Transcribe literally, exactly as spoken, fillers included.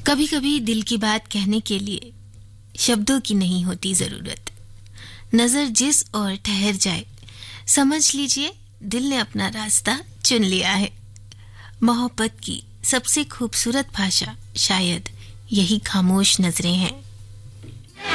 कभी कभी दिल की बात कहने के लिए शब्दों की नहीं होती जरूरत। नजर जिस और ठहर जाए, समझ लीजिए दिल ने अपना रास्ता चुन लिया है। मोहब्बत की सबसे खूबसूरत भाषा शायद यही खामोश नजरें हैं।